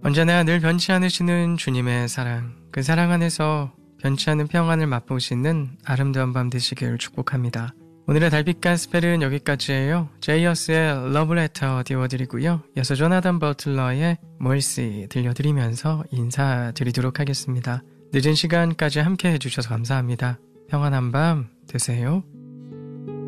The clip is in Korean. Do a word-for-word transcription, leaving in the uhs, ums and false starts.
언제나 늘 변치 않으시는 주님의 사랑, 그 사랑 안에서 변치 않은 평안을 맛보시는 아름다운 밤 되시길 축복합니다. 오늘의 달빛 가스펠은 여기까지예요. 제이어스의 러브레터 띄워드리고요. 이어서 조나단 버틀러의 멀시 들려드리면서 인사드리도록 하겠습니다. 늦은 시간까지 함께 해주셔서 감사합니다. 평안한 밤 되세요.